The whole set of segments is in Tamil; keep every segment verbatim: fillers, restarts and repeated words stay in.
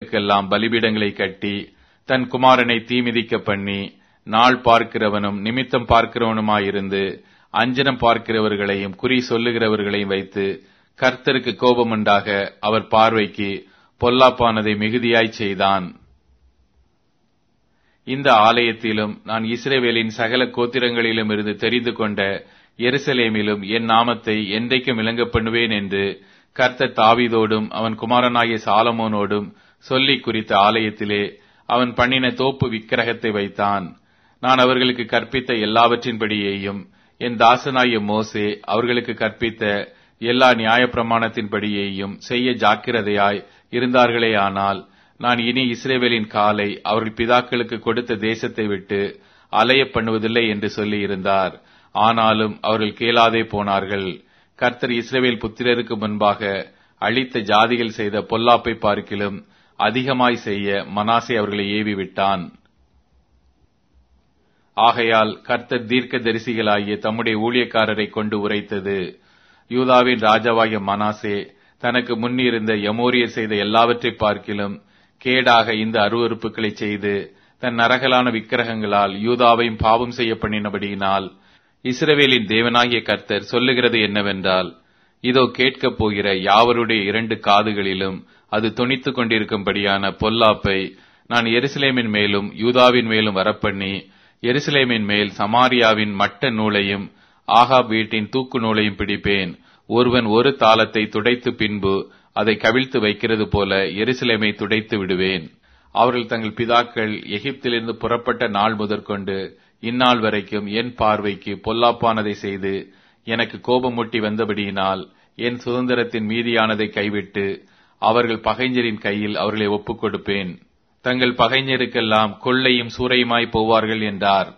எல்லாம் பலிபீடங்களை கட்டி தன் குமாரனை தீமிதிக்க பண்ணி நாள் பார்க்கிறவனும் நிமித்தம் பார்க்கிறவனுமாயிருந்து அஞ்சனம் பார்க்கிறவர்களையும் குறி சொல்லுகிறவர்களையும் வைத்து கர்த்தருக்கு கோபமுண்டாக அவர் பார்வைக்கு பொல்லாப்பானதை மிகுதியாய் செய்தான். இந்த ஆலயத்திலும் நான் இஸ்ரவேலின் சகல கோத்திரங்களிலும் இருந்து தெரிந்து கொண்ட எருசலேமிலும் என் நாமத்தை என்றைக்கும் விளங்க பண்ணுவேன் என்று கர்த்தர் தாவீதோடும் அவன் குமாரனாகிய சாலமோனோடும் சொல்லி குறித்த ஆலயத்திலே அவன் பண்ணின தோப்பு விக்கிரகத்தை வைத்தான். நான் அவர்களுக்கு கற்பித்த எல்லாவற்றின்படியேயும் என் தாசனாகிய மோசே அவர்களுக்கு கற்பித்த எல்லா நியாயப்பிரமாணத்தின்படியேயும் செய்ய ஜாக்கிரதையாய் இருந்தார்களேயானால் நான் இனி இஸ்ரவேலின் காலை அவர்கள் பிதாக்களுக்கு கொடுத்த தேசத்தை விட்டு அலைய பண்ணுவதில்லை என்று சொல்லி இருந்தார். ஆனாலும் அவர்கள் கேளாதே போனார்கள். கர்த்தர் இஸ்ரவேல் புத்திரருக்கு முன்பாக அழித்த ஜாதிகள் செய்த பொல்லாப்பை பார்க்கிலும் அதிகமாய் செய்ய மனாசே அவர்களை ஏவி விட்டான். ஆகையால் கர்த்தர் தீர்க்க தரிசிகளாகிய தம்முடைய ஊழியக்காரரை கொண்டு உரைத்தது, யூதாவின் ராஜாவாகிய மனாசே தனக்கு முன்னிருந்த எமோரியர் செய்த எல்லாவற்றை பார்க்கிலும் கேடாக இந்த அருவருப்புகளை செய்து தன் நரகலான விக்கிரகங்களால் யூதாவையும் பாவம் செய்ய பண்ணினபடியினால் இஸ்ரவேலின் தேவனாகிய கர்த்தர் சொல்லுகிறது என்னவென்றால், இதோ கேட்கப் போகிற யாவருடைய இரண்டு காதுகளிலும் அது தொனித்துக் கொண்டிருக்கும்படியான பொல்லாப்பை நான் எருசலேமின் மேலும் யூதாவின் மேலும் வரப்பண்ணி எருசலேமின் மேல் சமாரியாவின் மட்ட நூலையும் ஆகாப் வீட்டின் தூக்கு நூலையும் பிடிப்பேன். ஒருவன் ஒரு தாளத்தை துடைத்து பின்பு அதை கவிழ்த்து வைக்கிறது போல எருசலேமை துடைத்து விடுவேன். அவர்கள் தங்கள் பிதாக்கள் எகிப்திலிருந்து புறப்பட்ட நாள் முதற்கொண்டு இந்நாள் வரைக்கும் என் பார்வைக்கு பொல்லாப்பானதை செய்து எனக்கு கோபமூட்டி வந்தபடியினால் என் சுதந்திரத்தின் மீதியானதை கைவிட்டு அவர்கள் பகைஞரின் கையில் அவர்களை ஒப்புக் கொடுப்பேன். தங்கள் பகைஞருக்கெல்லாம் கொள்ளையும் சூறையுமாய் போவார்கள் என்றார்.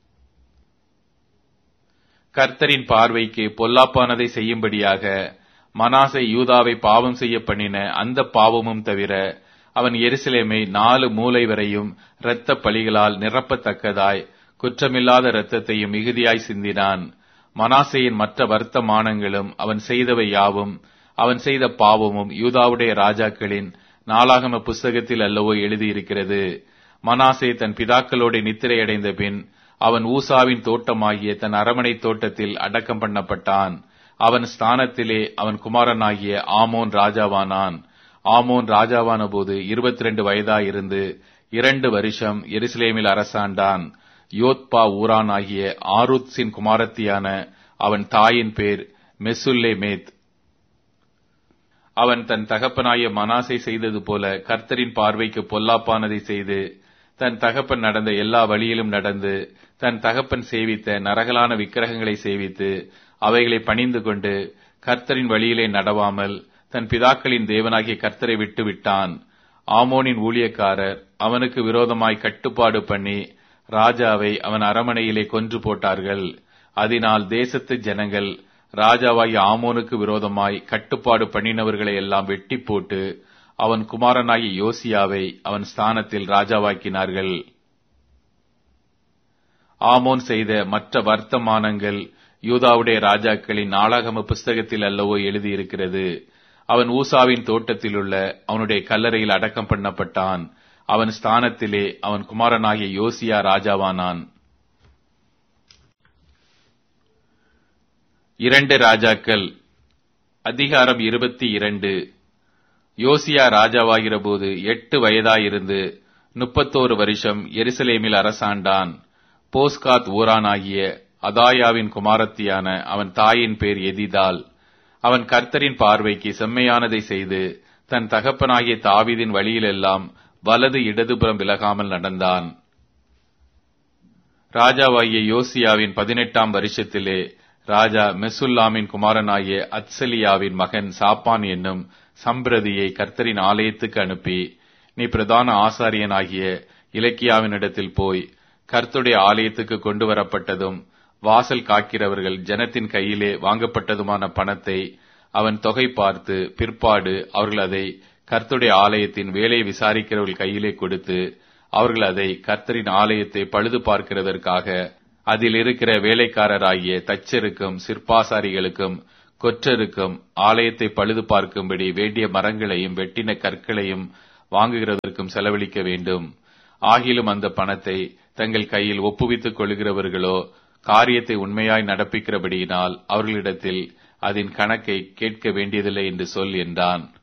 கர்த்தரின் பார்வைக்கு பொல்லாப்பானதை செய்யும்படியாக மனாசே யூதாவை பாவம் செய்ய பண்ணின அந்த பாவமும் தவிர அவன் எருசலேமை நாலு மூலை வரையும் இரத்த பழிகளால் நிரப்பத்தக்கதாய் குற்றமில்லாத இரத்தத்தையும் மிகுதியாய் சிந்தினான். மனாசேயின் மற்ற வர்த்தமானங்களும் அவன் செய்தவை யாவும் அவன் செய்த பாவமும் யூதாவுடைய ராஜாக்களின் நாளாகம புஸ்தகத்தில் அல்லவோ எழுதியிருக்கிறது. மனாசே தன் பிதாக்களோடு நித்திரையடைந்த பின் அவன் ஊசாவின் தோட்டமாகிய தன் அரமனை தோட்டத்தில் அடக்கம் பண்ணப்பட்டான். அவன் ஸ்தானத்திலே அவன் குமாரனாகிய ஆமோன் ராஜாவானான். ஆமோன் ராஜாவான போது இருபத்தி ரெண்டு வயதாயிருந்து இரண்டு வருஷம் எருசலேமில் அரசாண்டான். யோத்பா ஊரானாகிய ஆரூத்ஸின் குமாரத்தியான அவன் தாயின் பேர் மெசுல்லேமேத். அவன் தன் தகப்பனாய மனாசே செய்தது போல கர்த்தரின் பார்வைக்கு பொல்லாப்பானதை செய்து தன் தகப்பன் நடந்த எல்லா வழியிலும் நடந்து தன் தகப்பன் சேவித்த நரகலான விக்கிரகங்களை சேவித்து அவைகளை பணிந்து கொண்டு கர்த்தரின் வழியிலே நடவாமல் தன் பிதாக்களின் தேவனாகிய கர்த்தரை விட்டு விட்டான். ஆமோனின் ஊழியக்காரர் அவனுக்கு விரோதமாய் கட்டுப்பாடு பண்ணி ராஜாவை அவன் அரமனையிலே கொன்று போட்டார்கள். அதனால் தேசத்து ஜனங்கள் ராஜாவாகிய ஆமோனுக்கு விரோதமாய் கட்டுப்பாடு பண்ணினவர்களை எல்லாம் வெட்டி போட்டு அவன் குமாரனாகிய யோசியாவை அவன் ஸ்தானத்தில் ராஜாவாக்கினார்கள். ஆமோன் செய்த மற்ற வர்த்தமானங்கள் யூதாவுடைய ராஜாக்களின் நாளாகம புஸ்தகத்தில் அல்லவோ எழுதியிருக்கிறது. அவன் ஊசாவின் தோட்டத்திலுள்ள அவனுடைய கல்லறையில் அடக்கம் பண்ணப்பட்டான். அவன் ஸ்தானத்திலே அவன் குமாரனாகிய யோசியா ராஜாவானான். இரண்டு ராஜாக்கள் அதிகாரம் இருபத்தி இரண்டு. யோசியா ராஜாவாகிற போது எட்டு வயதாயிருந்து முப்பத்தோரு வருஷம் எருசலேமில் அரசாண்டான். போஸ்காத் ஊரானாகிய அதாயாவின் குமாரத்தியான அவன் தாயின் பேர் எதிதாள். அவன் கர்த்தரின் பார்வைக்கு செம்மையானதை செய்து தன் தகப்பனாகிய தாவீதின் வழியிலெல்லாம் வலது இடதுபுறம் விலகாமல் நடந்தான். ராஜாவாகிய யோசியாவின் பதினெட்டாம் வருஷத்திலே ராஜா மெசுல்லாமின் குமாரனாகிய அத்சலியாவின் மகன் சாப்பான் என்னும் சம்பிரதியை கர்த்தரின் ஆலயத்துக்கு அனுப்பி, நீ பிரதான ஆசாரியனாகிய இலக்கியாவினிடத்தில் போய் கர்த்தருடைய ஆலயத்துக்கு கொண்டு வரப்பட்டதும் வாசல் காக்கிறவர்கள் ஜனத்தின் கையிலே வாங்கப்பட்டதுமான பணத்தை அவன் தொகை பார்த்து பிற்பாடு அவர்கள் அதை கர்த்தருடைய ஆலயத்தின் வேலையை விசாரிக்கிறவர்கள் கையிலே கொடுத்து அவர்கள் அதை கர்த்தரின் ஆலயத்தை பழுது பார்க்கிறதற்காக அதில் இருக்கிற வேலைக்காரராகிய தச்சருக்கும் சிற்பாசாரிகளுக்கும் கொற்றருக்கும் ஆலயத்தை பழுது பார்க்கும்படி வேண்டிய மரங்களையும் வெட்டின கற்களையும் வாங்குகிறதற்கும் செலவழிக்க வேண்டும். ஆகிலும் அந்த பணத்தை தங்கள் கையில் ஒப்புவித்துக் கொள்கிறவர்களோ காரியத்தை உண்மையாய் நடப்பிக்கிறபடியினால் அவர்களிடத்தில் அதன் கணக்கை கேட்க வேண்டியதில்லை என்று சொல் என்றான்.